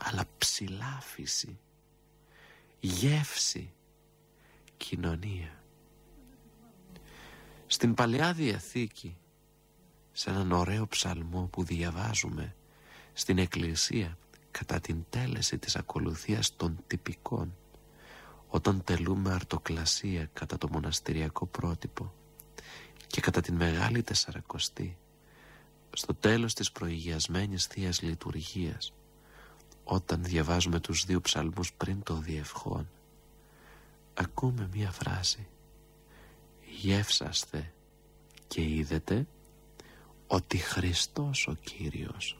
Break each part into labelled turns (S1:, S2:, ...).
S1: αλλά ψηλάφιση, γεύση, κοινωνία. Στην Παλαιά Διαθήκη, σε έναν ωραίο ψαλμό που διαβάζουμε στην Εκκλησία κατά την τέλεση της ακολουθίας των τυπικών, όταν τελούμε αρτοκλασία κατά το μοναστηριακό πρότυπο και κατά την Μεγάλη Τεσσαρακοστή, στο τέλος της προηγιασμένης Θείας Λειτουργίας, όταν διαβάζουμε τους δύο ψαλμούς πριν το διευχόν, ακούμε μία φράση: «Γεύσαστε και είδετε ότι Χριστός ο Κύριος».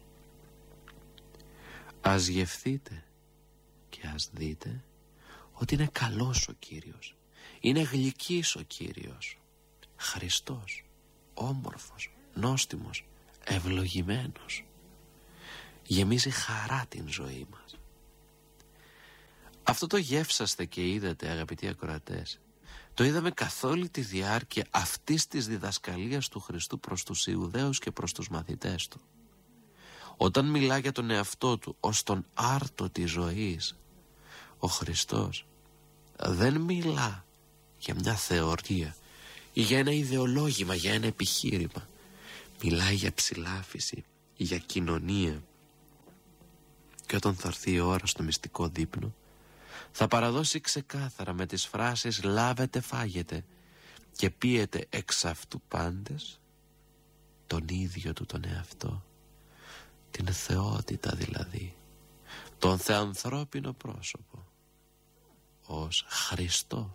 S1: Ας γευθείτε και ας δείτε ότι είναι καλός ο Κύριος, είναι γλυκής ο Κύριος, Χριστός, όμορφος, νόστιμος, ευλογημένος. Γεμίζει χαρά την ζωή μας. Αυτό το γεύσαστε και είδατε, αγαπητοί ακροατές, το είδαμε καθ' όλη τη διάρκεια αυτής της διδασκαλίας του Χριστού προς τους Ιουδαίους και προς τους μαθητές του. Όταν μιλά για τον εαυτό του ως τον άρτο της ζωής, ο Χριστός δεν μιλά για μια θεωρία ή για ένα ιδεολόγημα, για ένα επιχείρημα. Μιλάει για ψηλάφιση, για κοινωνία. Και όταν θα έρθει η ώρα στο μυστικό δείπνο, θα παραδώσει ξεκάθαρα με τις φράσεις «λάβετε, φάγετε και πίετε εξ αυτού πάντες» τον ίδιο του τον εαυτό, την θεότητα δηλαδή, τον θεανθρώπινο πρόσωπο, ως Χριστό,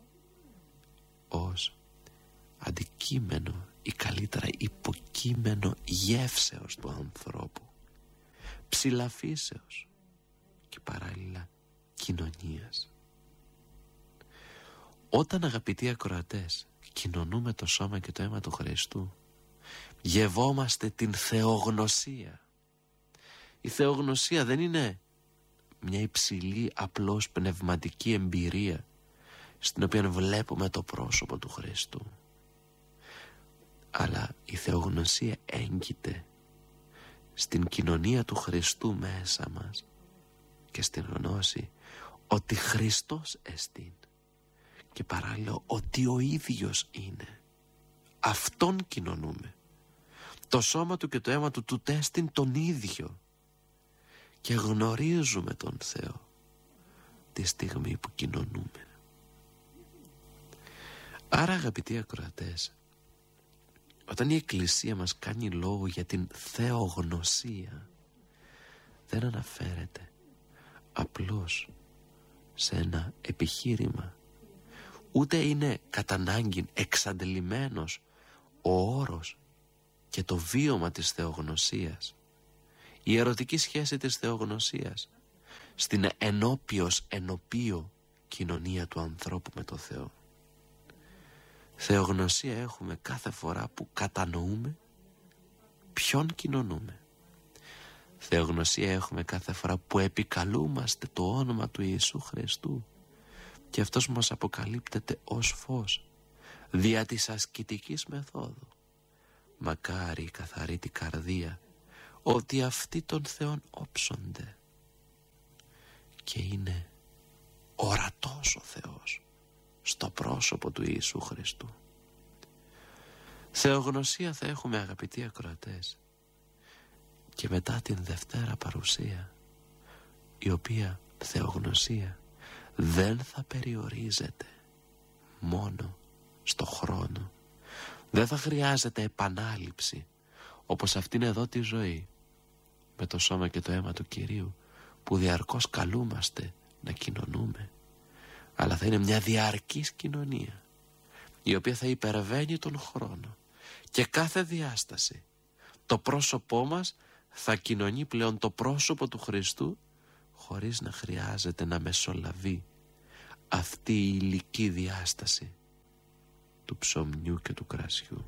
S1: ως αντικείμενο ή καλύτερα υποκείμενο γεύσεως του ανθρώπου, ψηλαφίσεως και παράλληλα κοινωνίας. Όταν, αγαπητοί ακροατές, κοινωνούμε το σώμα και το αίμα του Χριστού, γευόμαστε την θεογνωσία. Η θεογνωσία δεν είναι μια υψηλή απλώς πνευματική εμπειρία στην οποία βλέπουμε το πρόσωπο του Χριστού, αλλά η θεογνωσία έγκυται στην κοινωνία του Χριστού μέσα μας και στην γνώση ότι Χριστός εστίν και παράλληλα ότι ο ίδιος είναι. Αυτόν κοινωνούμε. Το σώμα του και το αίμα του του τέστην τον ίδιο και γνωρίζουμε τον Θεό τη στιγμή που κοινωνούμε. Άρα, αγαπητοί ακροατές, όταν η Εκκλησία μας κάνει λόγο για την θεογνωσία, δεν αναφέρεται απλώς σε ένα επιχείρημα, ούτε είναι κατά ανάγκη εξαντλημένος ο όρος και το βίωμα της θεογνωσίας, η ερωτική σχέση της θεογνωσίας στην ενώπιο κοινωνία του ανθρώπου με το Θεό. Θεογνωσία έχουμε κάθε φορά που κατανοούμε ποιον κοινωνούμε. Θεογνωσία έχουμε κάθε φορά που επικαλούμαστε το όνομα του Ιησού Χριστού και αυτός μας αποκαλύπτεται ως φως δια της ασκητικής μεθόδου. Μακάρι η καθαρή την καρδία, ότι αυτοί των Θεών όψονται, και είναι ορατός ο Θεός στο πρόσωπο του Ιησού Χριστού. Θεογνωσία θα έχουμε, αγαπητοί ακροατές, και μετά την Δευτέρα Παρουσία, η οποία θεογνωσία δεν θα περιορίζεται μόνο στο χρόνο. Δεν θα χρειάζεται επανάληψη όπως αυτήν εδώ τη ζωή με το σώμα και το αίμα του Κυρίου που διαρκώς καλούμαστε να κοινωνούμε, αλλά θα είναι μια διαρκής κοινωνία η οποία θα υπερβαίνει τον χρόνο και κάθε διάσταση. Το πρόσωπό μας θα κοινωνεί πλέον το πρόσωπο του Χριστού χωρίς να χρειάζεται να μεσολαβεί αυτή η υλική διάσταση του ψωμιού και του κρασιού.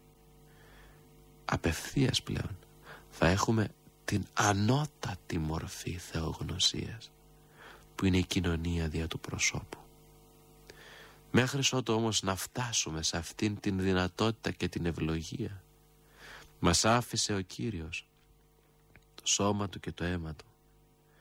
S1: Απευθείας πλέον θα έχουμε την ανώτατη μορφή θεογνωσίας, που είναι η κοινωνία δια του προσώπου. Μέχρι ότου όμως να φτάσουμε σε αυτήν την δυνατότητα και την ευλογία, μας άφησε ο Κύριος το σώμα του και το αίμα του